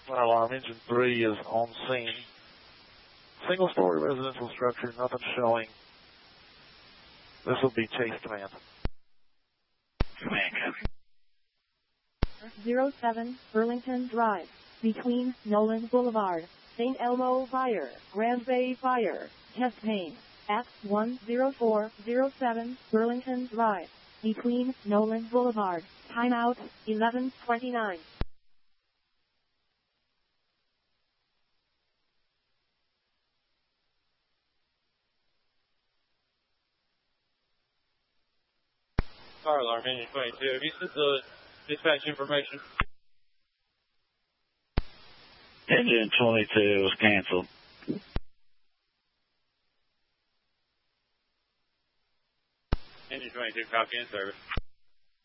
Fire alarm, engine 3 is on scene. Single-story residential structure, nothing showing. This will be Chase Command. Command, copy. 07, Burlington Drive, between Nolan Boulevard, St. Elmo Fire, Grand Bay Fire, test pane, at 10407, Burlington Drive, between Nolan Boulevard, timeout, 11:29. Fire alarm, engine 22. Have you sent the dispatch information? Engine 22 was canceled. Engine 22, copy in service.